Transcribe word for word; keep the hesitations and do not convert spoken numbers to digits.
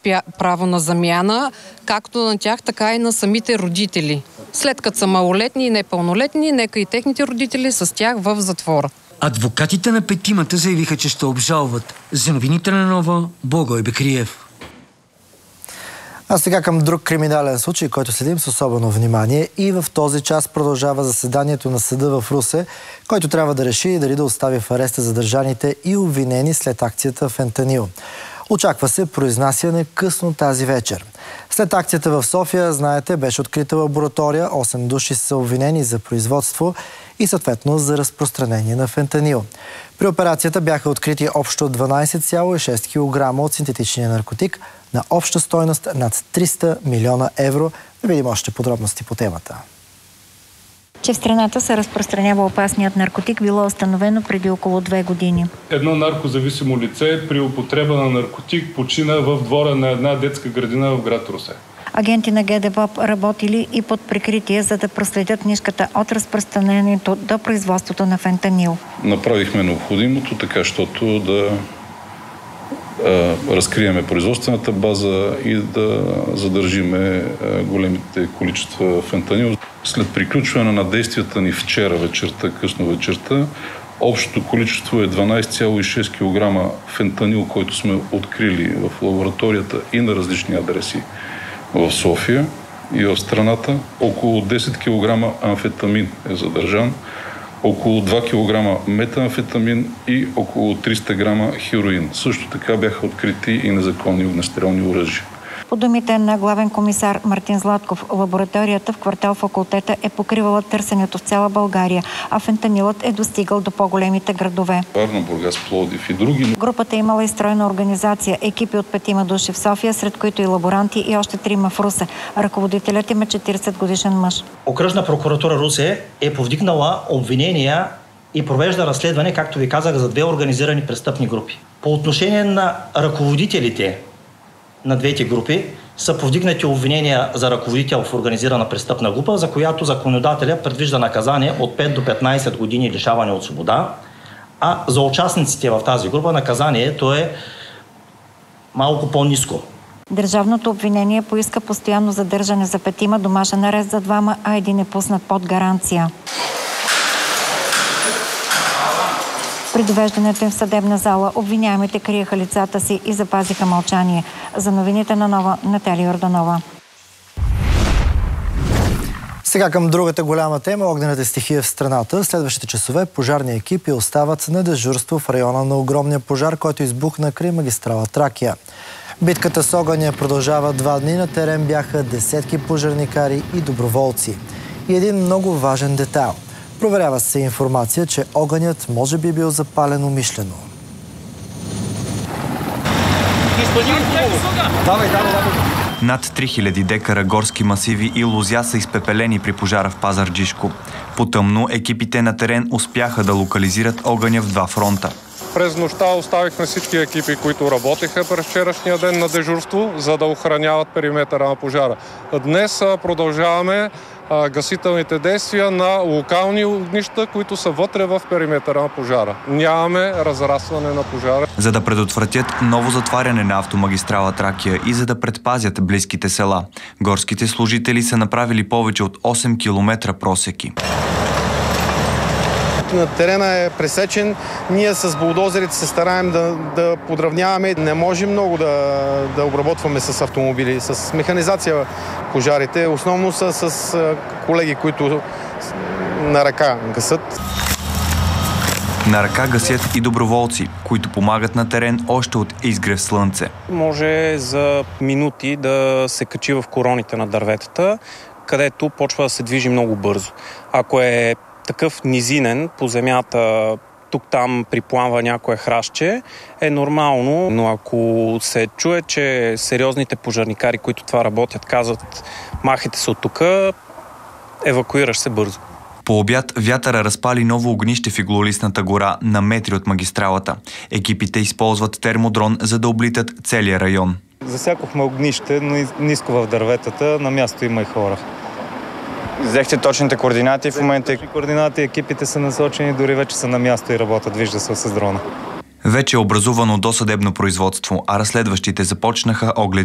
право на замяна, както на тях, така и на самите родители. След като са малолетни и непълнолетни, нека и техните родители с тях в затвора. Адвокатите на петимата заявиха, че ще обжалват. За новините на Нова, Благой Бекриев. А сега към друг криминален случай, който следим с особено внимание, и в този час продължава заседанието на съда в Русе, който трябва да реши дали да остави в ареста задържаните и обвинени след акцията Фентанил. Очаква се произнасяне късно тази вечер. След акцията в София, знаете, беше открита лаборатория, осем души са обвинени за производство и съответно за разпространение на фентанил. При операцията бяха открити общо дванадесет цяло и шест килограма от синтетичния наркотик на обща стойност над триста милиона евро. Да видим още подробности по темата. Че в страната се разпространява опасният наркотик, било установено преди около две години. Едно наркозависимо лице при употреба на наркотик почина в двора на една детска градина в град Русе. Агенти на ГДБОП работили и под прикритие, за да проследят нишката от разпространението до производството на фентанил. Направихме необходимото, така щото да а, разкриеме производствената база и да задържиме а, големите количества фентанил. След приключване на действията ни вчера вечерта, късно вечерта, общото количество е дванадесет цяло и шест килограма фентанил, който сме открили в лабораторията и на различни адреси в София и в страната. Около десет килограма амфетамин е задържан, около два килограма метамфетамин и около триста грама хероин. Също така бяха открити и незаконни огнестрелни оръжия. По думите на главен комисар Мартин Златков, лабораторията в квартал Факултета е покривала търсенето в цяла България, а фентанилът е достигал до по-големите градове. Варна, Бургас, Пловдив и други. Групата е имала и стройна организация, екипи от петима души в София, сред които и лаборанти, и още трима в Русе. Ръководителят им е четиридесет годишен мъж. Окръжна прокуратура Русе е повдигнала обвинения и провежда разследване, както ви казах, за две организирани престъпни групи. По отношение на ръководителите на двете групи са повдигнати обвинения за ръководител в организирана престъпна група, за която законодателя предвижда наказание от пет до петнадесет години лишаване от свобода, а за участниците в тази група наказанието е малко по-ниско. Държавното обвинение поиска постоянно задържане за петима, домашен арест за двама, а един е пуснат под гаранция. При довеждането им в съдебна зала обвиняемите криеха лицата си и запазиха мълчание. За новините на Нова, Наталия Йорданова. Сега към другата голяма тема – огнената стихия в страната. Следващите часове пожарни екипи остават на дежурство в района на огромния пожар, който избухна край магистрала Тракия. Битката с огъня продължава два дни. На терен бяха десетки пожарникари и доброволци. И един много важен детайл. Проверява се информация, че огънят може би бил запален умишлено. Над три хиляди декара горски масиви и лозя са изпепелени при пожара в Пазарджишко. По-тъмно екипите на терен успяха да локализират огъня в два фронта. През нощта оставихме всички екипи, които работеха през вчерашния ден на дежурство, за да охраняват периметъра на пожара. Днес продължаваме гасителните действия на локални огнища, които са вътре в периметъра на пожара. Нямаме разрастване на пожара. За да предотвратят ново затваряне на автомагистрала Тракия и за да предпазят близките села, горските служители са направили повече от осем километра просеки. На терена е пресечен. Ние с булдозерите се стараем да, да подравняваме. Не можем много да, да обработваме с автомобили, с механизация пожарите. Основно са с колеги, които на ръка гасят. На ръка гасят и доброволци, които помагат на терен още от изгрев слънце. Може за минути да се качи в короните на дърветата, където почва да се движи много бързо. Ако е такъв низинен по земята, тук-там приплава някое храстче, е нормално, но ако се чуе, че сериозните пожарникари, които това работят, казват махайте се от тук, евакуираш се бързо. По обяд вятъра разпали ново огнище в иглолистната гора на метри от магистралата. Екипите използват термодрон, за да облитат целия район. Засякохме огнище, но ниско в дърветата, на място има и хора. Взехте точните координати в момента? Точни координати, екипите са насочени, дори вече са на място и работят, вижда се с дрона. Вече е образувано досъдебно производство, а разследващите започнаха оглед